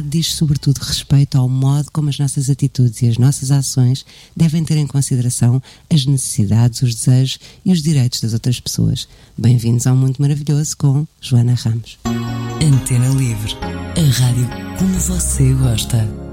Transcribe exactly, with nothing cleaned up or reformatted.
diz sobretudo respeito ao modo como as nossas atitudes e as nossas ações devem ter em consideração as necessidades, os desejos e os direitos das outras pessoas. Bem-vindos ao Mundo Maravilhoso com Joana Ramos. Antena Livre, a rádio como você gosta.